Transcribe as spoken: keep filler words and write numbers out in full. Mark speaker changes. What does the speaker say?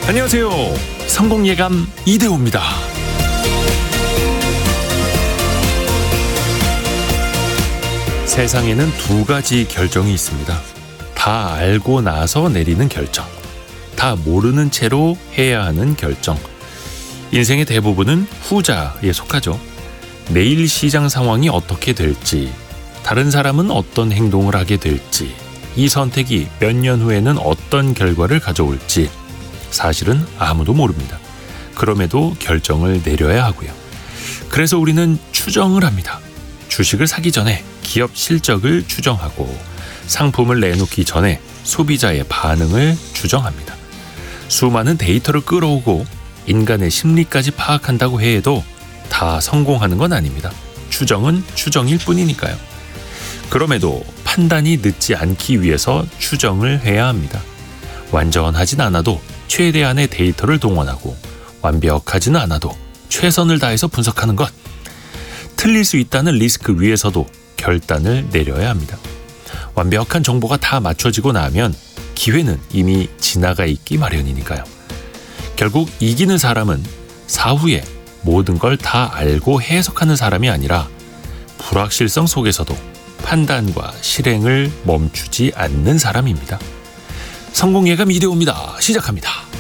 Speaker 1: 안녕하세요. 성공예감 이대호입니다. 세상에는 두 가지 결정이 있습니다. 다 알고 나서 내리는 결정, 다 모르는 채로 해야 하는 결정. 인생의 대부분은 후자에 속하죠. 내일 시장 상황이 어떻게 될지, 다른 사람은 어떤 행동을 하게 될지, 이 선택이 몇 년 후에는 어떤 결과를 가져올지 사실은 아무도 모릅니다. 그럼에도 결정을 내려야 하고요. 그래서 우리는 추정을 합니다. 주식을 사기 전에 기업 실적을 추정하고 상품을 내놓기 전에 소비자의 반응을 추정합니다. 수많은 데이터를 끌어오고 인간의 심리까지 파악한다고 해도 다 성공하는 건 아닙니다. 추정은 추정일 뿐이니까요. 그럼에도 판단이 늦지 않기 위해서 추정을 해야 합니다. 완전하진 않아도 최대한의 데이터를 동원하고 완벽하지는 않아도 최선을 다해서 분석하는 것. 틀릴 수 있다는 리스크 위에서도 결단을 내려야 합니다. 완벽한 정보가 다 맞춰지고 나면 기회는 이미 지나가 있기 마련이니까요. 결국 이기는 사람은 사후에 모든 걸 다 알고 해석하는 사람이 아니라 불확실성 속에서도 판단과 실행을 멈추지 않는 사람입니다. 성공예감 이대호입니다. 시작합니다.